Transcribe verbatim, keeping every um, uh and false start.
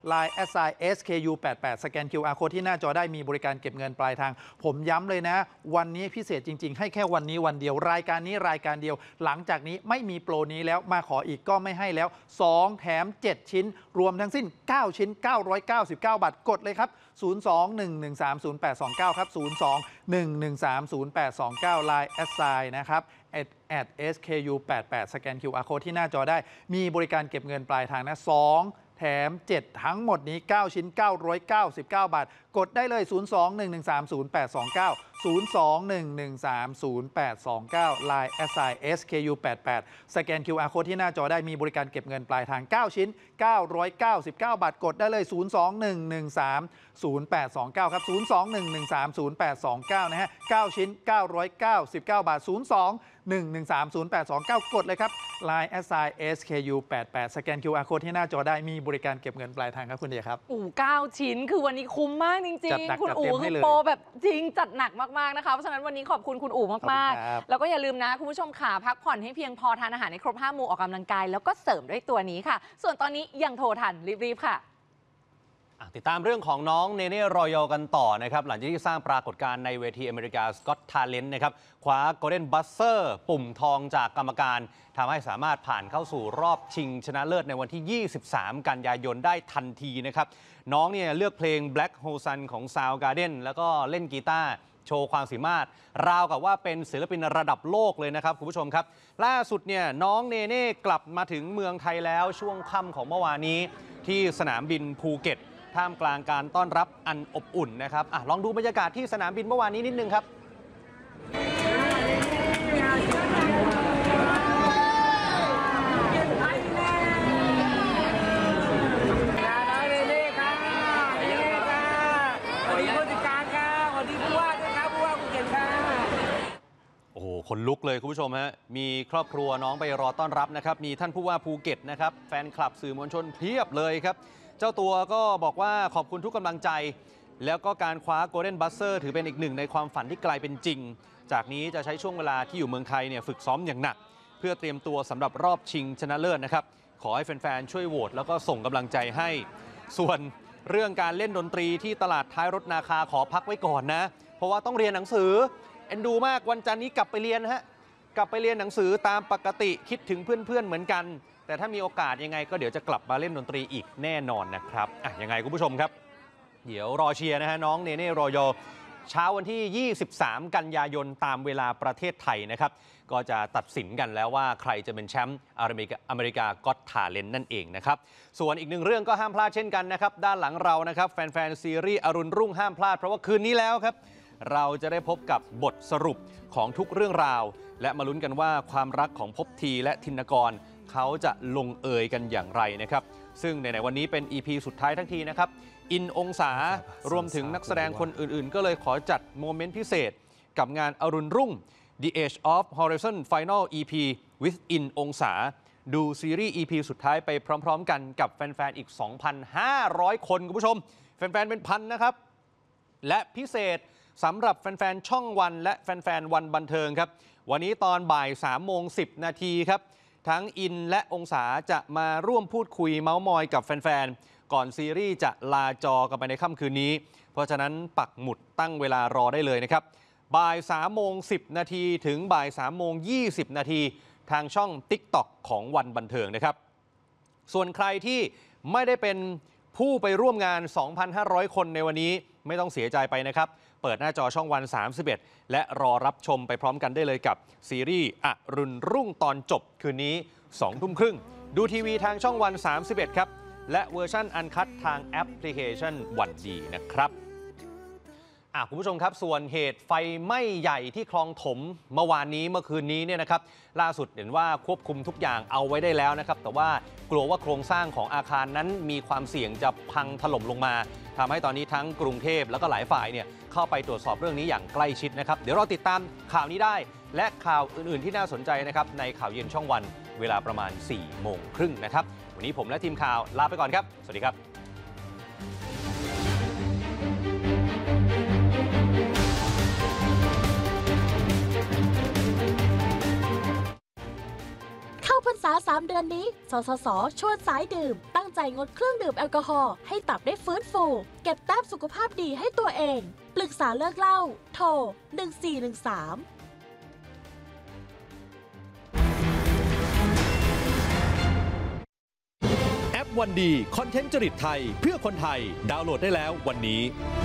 ไลน์ แอท ไซน์ เอส เค ยู แปดแปด สแกน คิว อาร์ Code ที่หน้าจอได้มีบริการเก็บเงินปลายทางผมย้ำเลยนะวันนี้พิเศษจริงๆให้แค่วันนี้วันเดียวรายการนี้รายการเดียวหลังจากนี้ไม่มีโปรนี้แล้วมาขออีกก็ไม่ให้แล้วสองแถมเจ็ดชิ้นรวมทั้งสิ้นเก้าชิ้นเก้าร้อยเก้าสิบเก้าบาทกดเลยครับศูนย์ สอง หนึ่ง หนึ่ง สาม ศูนย์ แปด สอง เก้าครับศูนย์ สอง หนึ่ง หนึ่ง สาม ศูนย์ แปด สอง เก้า ไลน์ แอท ไซน์ นะครับแอท เอส เค ยู แปดแปด สแกน คิว อาร์ Code ที่หน้าจอได้มีบริการเก็บเงินปลายทางนะสองแถมเจ็ดทั้งหมดนี้เก้าชิ้นเก้าร้อยเก้าสิบเก้าบาทกดได้เลยศูนย์ สอง หนึ่ง หนึ่ง สาม ศูนย์ แปด สอง เก้า ศูนย์ สอง หนึ่ง หนึ่ง สาม ศูนย์ แปด สอง เก้า ไลน์ แอท ไซน์ เอส เค ยู แปดแปด สแกน คิว อาร์ Code ที่หน้าจอได้มีบริการเก็บเงินปลายทางเก้าชิ้นเก้าร้อยเก้าสิบเก้าบาทกดได้เลยศูนย์ สอง หนึ่ง หนึ่ง สาม ศูนย์ แปด สอง เก้าครับศูนย์ สอง หนึ่ง หนึ่ง สาม ศูนย์ แปด สอง เก้านะฮะเก้าชิ้นเก้าร้อยเก้าสิบเก้าบาทศูนย์ สอง หนึ่ง หนึ่ง สาม ศูนย์ แปด สอง เก้ากดเลยครับ ไลน์ แอท ไซน์ เอส เค ยู แปดแปด สแกน คิว อาร์ Code ที่หน้าจอได้มีบริการเก็บเงินปลายทางครับคุณเดียครับอู๋เก้าชิ้นคือวันนี้คุ้มมากจริงๆคุณอู๋คือโปรแบบจริงจัดหนักมากๆนะคะเพราะฉะนั้นวันนี้ขอบคุณคุณอู๋มากๆแล้วก็อย่าลืมนะคุณผู้ชมค่ะพักผ่อนให้เพียงพอทานอาหารในครบห้าหมู่ออกกำลังกายแล้วก็เสริมด้วยตัวนี้ค่ะส่วนตอนนี้ยังโทรทันรีบๆค่ะติดตามเรื่องของน้องเนเน่รอยัลกันต่อนะครับหลังจากที่สร้างปรากฏการณ์ในเวทีอเมริกาสกอตทาเลนต์นะครับคว้าโกลเด้นบัสเซอร์ปุ่มทองจากกรรมการทำให้สามารถผ่านเข้าสู่รอบชิงชนะเลิศในวันที่ยี่สิบสามกันยายนได้ทันทีนะครับน้องเนี่ยเลือกเพลง Black Hole Sun ของ Soundgarden แล้วก็เล่นกีตาร์โชว์ความสามารถราวกับว่าเป็นศิลปินระดับโลกเลยนะครับคุณผู้ชมครับล่าสุดเนี่ยน้องเนเน่กลับมาถึงเมืองไทยแล้วช่วงค่ำของเมื่อวานนี้ที่สนามบินภูเก็ตท่ามกลางการต้อนรับอันอบอุ่นนะครับอ่ะลองดูบรรยากาศที่สนามบินเมื่อวานนี้นิดนึงครับโอ้โหขนลุกเลยคุณผู้ชมฮะมีครอบครัวน้องไปรอต้อนรับนะครับมีท่านผู้ว่าภูเก็ตนะครับแฟนคลับสื่อมวลชนเพียบเลยครับเจ้าตัวก็บอกว่าขอบคุณทุกกำลังใจแล้วก็การคว้า Golden Buzzer ถือเป็นอีกหนึ่งในความฝันที่กลายเป็นจริงจากนี้จะใช้ช่วงเวลาที่อยู่เมืองไทยเนี่ยฝึกซ้อมอย่างหนักเพื่อเตรียมตัวสำหรับรอบชิงชนะเลิศนะครับขอให้แฟนๆช่วยโหวตแล้วก็ส่งกำลังใจให้ส่วนเรื่องการเล่นดนตรีที่ตลาดท้ายรถนาคาขอพักไว้ก่อนนะเพราะว่าต้องเรียนหนังสือเอ็นดูมากวันจันทร์นี้กลับไปเรียนฮะกลับไปเรียนหนังสือตามปกติคิดถึงเพื่อนๆเหมือนกันแต่ถ้ามีโอกาสยังไงก็เดี๋ยวจะกลับมาเล่นดนตรีอีกแน่นอนนะครับอ่ะยังไงคุณผู้ชมครับเดี๋ยวรอเชียร์นะฮะน้องเนเน่รอยัลเช้าวันที่ยี่สิบสามกันยายนตามเวลาประเทศไทยนะครับก็จะตัดสินกันแล้วว่าใครจะเป็นแชมป์อเมริกาอเมริกาก็อตทาเลนต์นั่นเองนะครับส่วนอีกหนึ่งเรื่องก็ห้ามพลาดเช่นกันนะครับด้านหลังเรานะครับแฟนๆซีรีส์อรุณรุ่งห้ามพลาดเพราะว่าคืนนี้แล้วครับเราจะได้พบกับบทสรุปของทุกเรื่องราวและมาลุ้นกันว่าความรักของภพทีและธินกรเขาจะลงเอยกันอย่างไรนะครับซึ่งในวันนี้เป็น อี พี สุดท้ายทั้งทีนะครับอินองศารวมถึงนักแสดงคนอื่นๆก็เลยขอจัดโมเมนต์พิเศษกับงานอรุณรุ่ง The Age of Horizon Final อี พี with อินองศาดูซีรีส์ อี พี สุดท้ายไปพร้อมๆกันกับแฟนๆอีก สองพันห้าร้อย คนคุณผู้ชมแฟนๆเป็นพันนะครับและพิเศษสำหรับแฟนๆช่องวันและแฟนๆวันบันเทิงครับวันนี้ตอนบ่ายสามโมงสิบนาทีครับทั้งอินและองศาจะมาร่วมพูดคุยเม้ามอยกับแฟนๆก่อนซีรีส์จะลาจอกันไปในค่ำคืนนี้เพราะฉะนั้นปักหมุดตั้งเวลารอได้เลยนะครับบ่ายสามโมงสิบนาทีถึงบ่ายสามโมงยี่สิบนาทีทางช่อง TikTok ของวันบันเทิงนะครับส่วนใครที่ไม่ได้เป็นผู้ไปร่วมงาน สองพันห้าร้อย คนในวันนี้ไม่ต้องเสียใจไปนะครับเปิดหน้าจอช่องวันสามสิบเอ็ดและรอรับชมไปพร้อมกันได้เลยกับซีรีส์อรุณรุ่งตอนจบคืนนี้สองทุ่มครึ่งดูทีวีทางช่องวันสามสิบเอ็ดครับและเวอร์ชันอันคัตทางแอปพลิเคชันวันดีนะครับคุณผู้ชมครับส่วนเหตุไฟไหม้ใหญ่ที่คลองถมเมื่อวานนี้เมื่อคืนนี้เนี่ยนะครับล่าสุดเห็นว่าควบคุมทุกอย่างเอาไว้ได้แล้วนะครับแต่ว่ากลัวว่าโครงสร้างของอาคารนั้นมีความเสี่ยงจะพังถล่มลงมาทำให้ตอนนี้ทั้งกรุงเทพแล้วก็หลายฝ่ายเนี่ยเข้าไปตรวจสอบเรื่องนี้อย่างใกล้ชิดนะครับเดี๋ยวเราติดตามข่าวนี้ได้และข่าวอื่นๆที่น่าสนใจนะครับในข่าวเย็นช่องวันเวลาประมาณสี่โมงครึ่งนะครับวันนี้ผมและทีมข่าวลาไปก่อนครับสวัสดีครับเข้าพรรษาสามเดือนนี้สสสชวนสายดื่มตั้งใจงดเครื่องดื่มแอลกอฮอล์ให้ตับได้ฟื้นฟูเก็บแต้มสุขภาพดีให้ตัวเองปรึกษาเลิกเหล้าโทรหนึ่งสี่หนึ่งสามแอปวันดีคอนเทนต์จริตไทยเพื่อคนไทยดาวน์โหลดได้แล้ววันนี้